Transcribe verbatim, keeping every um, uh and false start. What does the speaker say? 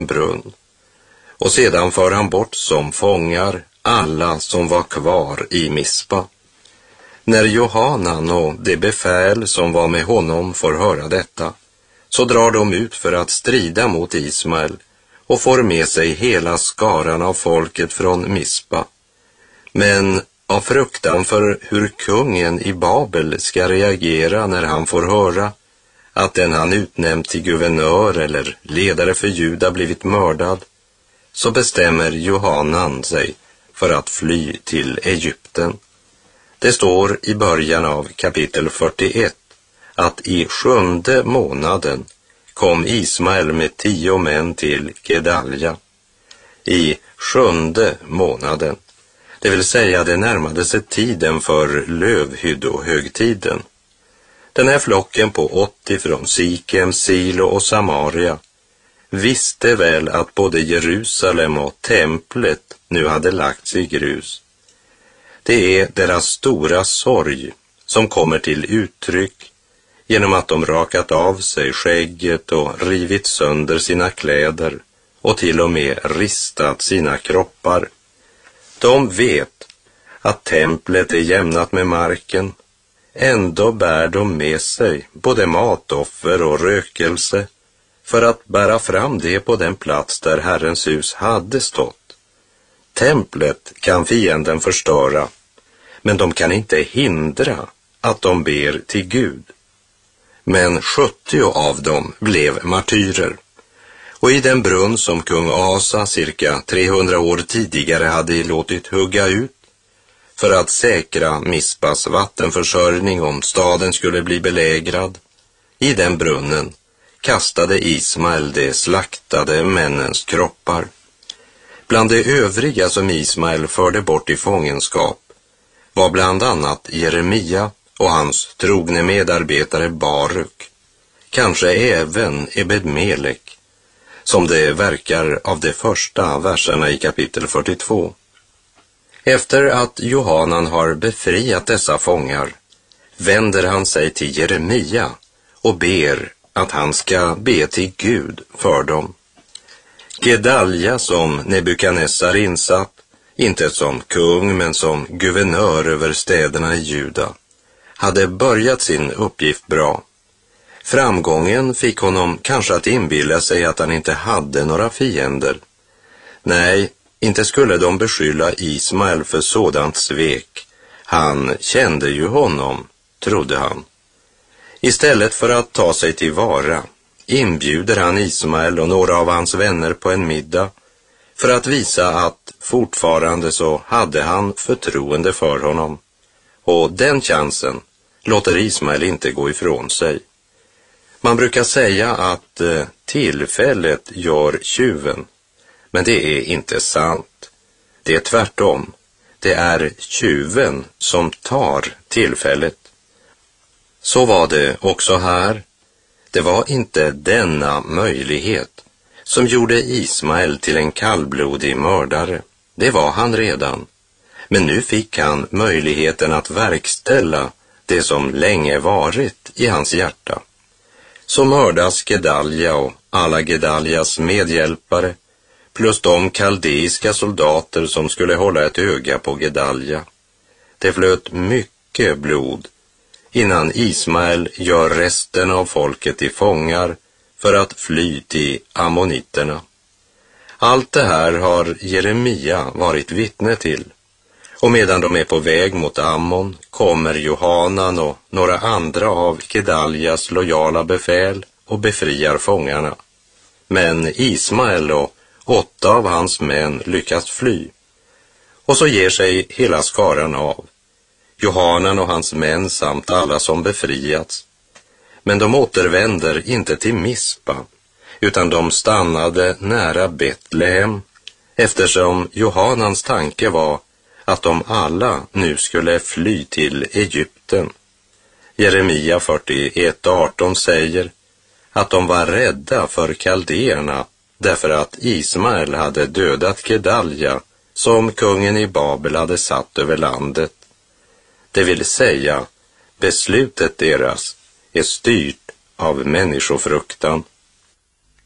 brunn. Och sedan för han bort som fångar alla som var kvar i Mispa. När Johanan och det befäl som var med honom får höra detta, så drar de ut för att strida mot Ismael och får med sig hela skaran av folket från Mispa. Men av fruktan för hur kungen i Babel ska reagera när han får höra att den han utnämnt till guvernör eller ledare för Juda blivit mördad, så bestämmer Johanan sig för att fly till Egypten. Det står i början av kapitel fyrtioett att i sjunde månaden kom Ismael med tio män till Gedalja. I sjunde månaden, det vill säga det närmade sig tiden för lövhyddohögtiden. Den här flocken på åttio från Sikem, Silo och Samaria visste väl att både Jerusalem och templet nu hade lagts i grus. Det är deras stora sorg som kommer till uttryck genom att de rakat av sig skägget och rivit sönder sina kläder och till och med ristat sina kroppar. De vet att templet är jämnat med marken. Ändå bär de med sig både matoffer och rökelse för att bära fram det på den plats där Herrens hus hade stått. Templet kan fienden förstöra, men de kan inte hindra att de ber till Gud. Men sjuttio av dem blev martyrer. Och i den brunn som kung Asa cirka trehundra år tidigare hade låtit hugga ut för att säkra Mispas vattenförsörjning om staden skulle bli belägrad, i den brunnen kastade Ismael de slaktade männens kroppar. Bland de övriga som Ismael förde bort i fångenskap var bland annat Jeremia och hans trogne medarbetare Baruk, kanske även Ebed-Melek, som det verkar av de första verserna i kapitel fyrtiotvå. Efter att Johanan har befriat dessa fångar vänder han sig till Jeremia och ber att han ska be till Gud för dem. Gedalja, som Nebukadnessar insatt, inte som kung men som guvernör över städerna i Juda, hade börjat sin uppgift bra. Framgången fick honom kanske att inbilla sig att han inte hade några fiender. Nej, inte skulle de beskylla Ismael för sådant svek. Han kände ju honom, trodde han. Istället för att ta sig till vara inbjuder han Ismael och några av hans vänner på en middag för att visa att fortfarande så hade han förtroende för honom. Och den chansen låter Ismael inte gå ifrån sig. Man brukar säga att eh, tillfället gör tjuven, men det är inte sant. Det är tvärtom. Det är tjuven som tar tillfället. Så var det också här. Det var inte denna möjlighet som gjorde Ismael till en kallblodig mördare. Det var han redan. Men nu fick han möjligheten att verkställa det som länge varit i hans hjärta. Så mördas Gedalja och alla Gedaljas medhjälpare, plus de kaldeiska soldater som skulle hålla ett öga på Gedalja. Det flöt mycket blod innan Ismael gör resten av folket till fångar för att fly till ammoniterna. Allt det här har Jeremia varit vittne till. Och medan de är på väg mot Ammon kommer Johanan och några andra av Gedaljas lojala befäl och befriar fångarna. Men Ismael och åtta av hans män lyckas fly. Och så ger sig hela skaran av. Johanan och hans män samt alla som befriats. Men de återvänder inte till Mispa, utan de stannade nära Betlehem, eftersom Johanans tanke var att de alla nu skulle fly till Egypten. Jeremia fyrtioett arton säger att de var rädda för kalderna därför att Ismael hade dödat Gedalja som kungen i Babel hade satt över landet. Det vill säga, beslutet deras är styrt av människofruktan.